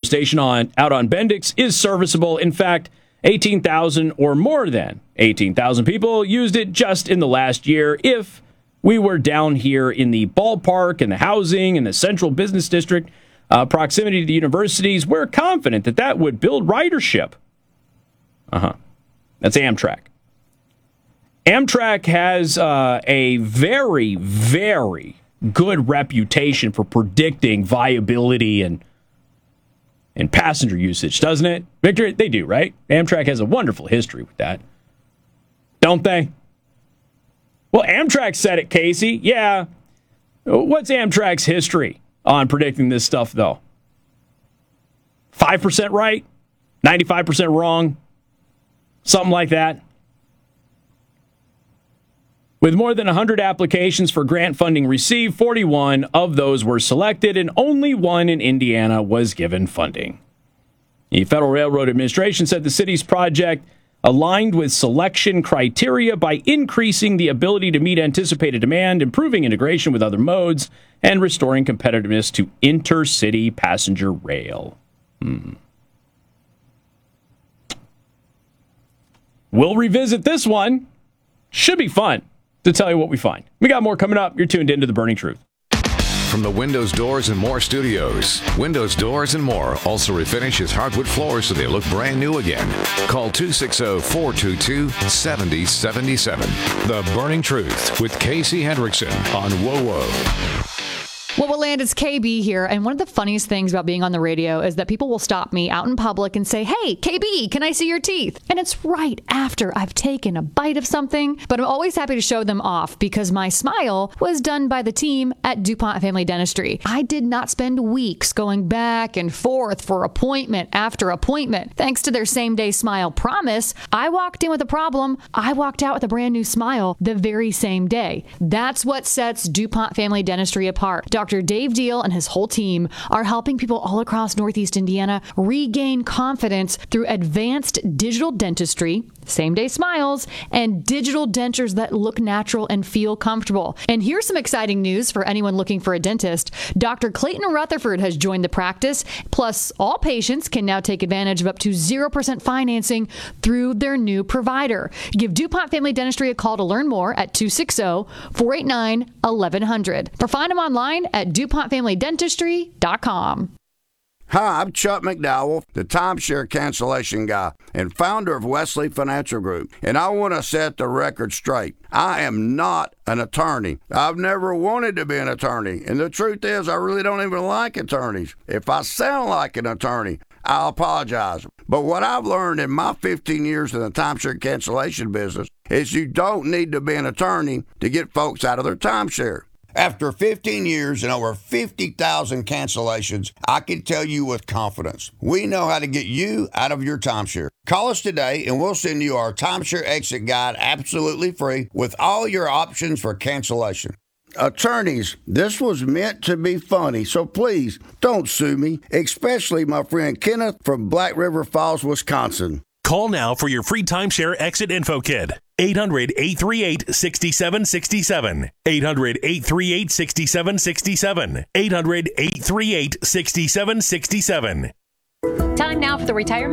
station out on Bendix is serviceable. In fact, 18,000 or more than 18,000 people used it just in the last year. If we were down here in the ballpark and the housing and the central business district, proximity to the universities, we're confident that that would build ridership. That's Amtrak. Amtrak has a very, very good reputation for predicting viability and passenger usage, doesn't it? Victor, they do, right? Amtrak has a wonderful history with that. Don't they? Well, Amtrak said it, Casey. Yeah. What's Amtrak's history on predicting this stuff, though? 5% right? 95% wrong? Something like that? With more than 100 applications for grant funding received, 41 of those were selected, and only one in Indiana was given funding. The Federal Railroad Administration said the city's project aligned with selection criteria by increasing the ability to meet anticipated demand, improving integration with other modes, and restoring competitiveness to intercity passenger rail. We'll revisit this one. Should be fun to tell you what we find. We got more coming up. You're tuned into The Burning Truth. From the Windows, Doors, and More studios, Windows, Doors, and More also refinishes hardwood floors so they look brand new again. Call 260-422-7077. The Burning Truth with Casey Hendrickson on WOWO. Well, land, it's KB here, and one of the funniest things about being on the radio is that people will stop me out in public and say, "Hey, KB, can I see your teeth?" And it's right after I've taken a bite of something, but I'm always happy to show them off because my smile was done by the team at DuPont Family Dentistry. I did not spend weeks going back and forth for appointment after appointment. Thanks to their same-day smile promise, I walked in with a problem. I walked out with a brand new smile the very same day. That's what sets DuPont Family Dentistry apart. Dr. Dave Deal and his whole team are helping people all across Northeast Indiana regain confidence through advanced digital dentistry, same-day smiles, and digital dentures that look natural and feel comfortable. And here's some exciting news for anyone looking for a dentist. Dr. Clayton Rutherford has joined the practice. Plus, all patients can now take advantage of up to 0% financing through their new provider. Give DuPont Family Dentistry a call to learn more at 260-489-1100. Or find them online at DuPontFamilyDentistry.com. Hi, I'm Chuck McDowell, the timeshare cancellation guy and founder of Wesley Financial Group, and I want to set the record straight. I am not an attorney. I've never wanted to be an attorney, and the truth is I really don't even like attorneys. If I sound like an attorney, I'll apologize. But what I've learned in my 15 years in the timeshare cancellation business is you don't need to be an attorney to get folks out of their timeshare. After 15 years and over 50,000 cancellations, I can tell you with confidence, we know how to get you out of your timeshare. Call us today and we'll send you our timeshare exit guide absolutely free with all your options for cancellation. Attorneys, this was meant to be funny, so please don't sue me, especially my friend Kenneth from Black River Falls, Wisconsin. Call now for your free timeshare exit info kit. 800-838-6767. 800-838-6767. 800-838-6767. Time now for the retirement